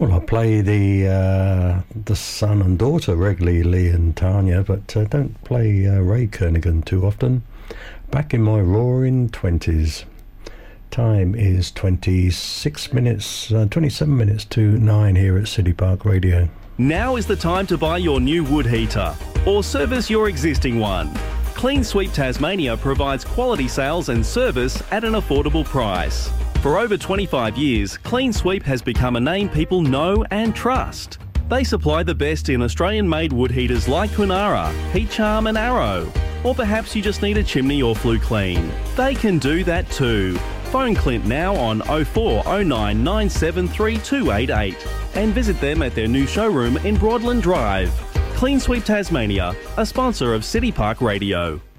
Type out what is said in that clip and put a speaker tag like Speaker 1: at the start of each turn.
Speaker 1: Well, I play the son and daughter regularly, Lee and Tanya, but don't play Ray Kernigan too often. Back in my roaring 20s. Time is 27 minutes to 9 here at City Park Radio.
Speaker 2: Now is the time to buy your new wood heater or service your existing one. Clean Sweep Tasmania provides quality sales and service at an affordable price. For over 25 years, Clean Sweep has become a name people know and trust. They supply the best in Australian-made wood heaters like Kunara, Heat Charm and Arrow. Or perhaps you just need a chimney or flue clean. They can do that too. Phone Clint now on 0409 973 288 and visit them at their new showroom in Broadland Drive. Clean Sweep Tasmania, a sponsor of City Park Radio.